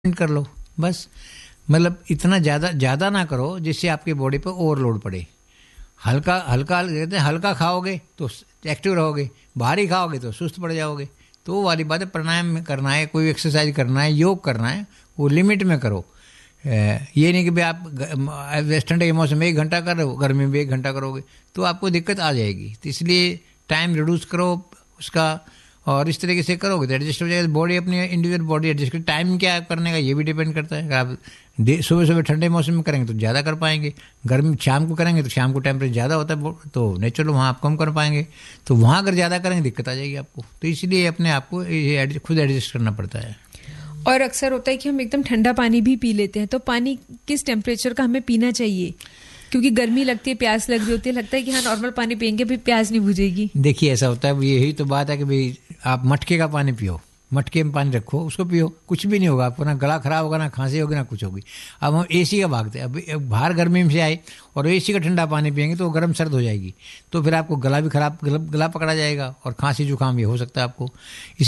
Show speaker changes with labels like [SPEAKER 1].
[SPEAKER 1] कर लो बस। मतलब इतना ज़्यादा ना करो जिससे आपकी बॉडी पर ओवरलोड पड़े। हल्का हल्का कहते हैं, हल्का खाओगे तो एक्टिव रहोगे, भारी खाओगे तो सुस्त पड़ जाओगे। तो वो वाली बात है, प्राणायाम करना है, कोई एक्सरसाइज करना है, योग करना है, वो लिमिट में करो। ये नहीं कि भाई आप ठंडे के मौसम में 1 घंटा कर रहे हो, गर्मी में 1 घंटा करोगे तो आपको दिक्कत आ जाएगी। तो इसलिए टाइम रिड्यूस करो उसका, और इस तरीके से करोगे तो एडजस्ट हो जाएगा। बॉडी अपनी इंडिविजुअल बॉडी एडजस्ट कर, टाइम क्या करने का ये भी डिपेंड करता है। अगर आप सुबह सुबह ठंडे मौसम में करेंगे तो ज़्यादा कर पाएंगे, गर्मी शाम को करेंगे तो शाम को टेम्परेचर ज़्यादा होता है तो नेचुरल वहाँ आप कम कर पाएंगे। तो वहाँ अगर ज़्यादा करेंगे दिक्कत आ जाएगी आपको। तो इसलिए अपने आप को खुद एडजस्ट करना पड़ता है।
[SPEAKER 2] और अक्सर होता है कि हम एकदम ठंडा पानी भी पी लेते हैं, तो पानी किस टेम्परेचर का हमें पीना चाहिए? क्योंकि गर्मी लगती है, प्यास लग रही होती है, लगता है कि हाँ नॉर्मल पानी पियेंगे फिर प्यास नहीं बुझेगी।
[SPEAKER 1] देखिए ऐसा होता है, यही तो बात है कि भाई आप मटके का पानी पियो, मटके में पानी रखो, उसको पियो, कुछ भी नहीं होगा आपको, ना गला खराब होगा, ना खांसी होगी, ना कुछ होगी। अब हम एसी का भागते हैं, अब बाहर गर्मी में से आए और एसी का ठंडा पानी पियेंगे तो गर्म सर्द हो जाएगी, तो फिर आपको गला भी खराब, गला पकड़ा जाएगा और खांसी जुकाम भी हो सकता है आपको।